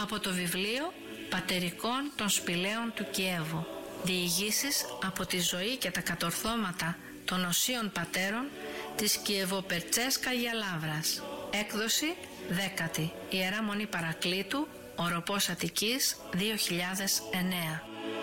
από το βιβλίο Πατερικών των Σπηλαίων του Κιέβου. Διηγήσεις από τη ζωή και τα κατορθώματα των Οσίων Πατέρων της Κιεβοπερτσέσκα Γιαλάβρας. Έκδοση 10η. Ιερά Μονή Παρακλήτου, Οροπός Αττικής, 2009.